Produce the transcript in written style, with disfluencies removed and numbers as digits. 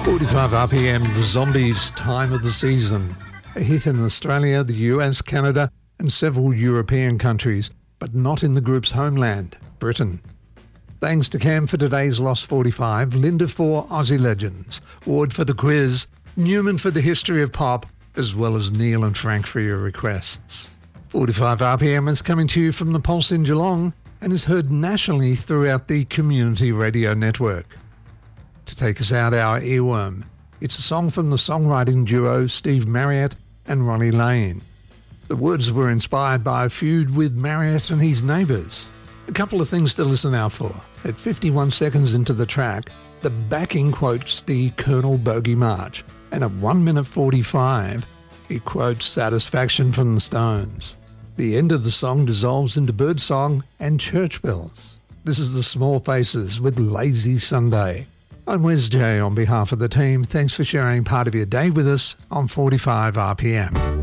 45 RPM, The Zombies, Time of the Season. A hit in Australia, the US, Canada and several European countries, but not in the group's homeland, Britain. Thanks to Cam for today's Lost 45, Linda for Aussie Legends, Ward for the quiz, Newman for the history of pop, as well as Neil and Frank for your requests. 45 RPM is coming to you from the Pulse in Geelong and is heard nationally throughout the Community Radio Network. To take us out, our earworm, it's a song from the songwriting duo Steve Marriott and Ronnie Lane. The words were inspired by a feud with Marriott and his neighbours. A couple of things to listen out for. At 51 seconds into the track, the backing quotes the Colonel Bogey March, and at 1 minute 45, it quotes Satisfaction from the Stones. The end of the song dissolves into birdsong and church bells. This is the Small Faces with Lazy Sunday. I'm Wes J on behalf of the team. Thanks for sharing part of your day with us on 45 RPM.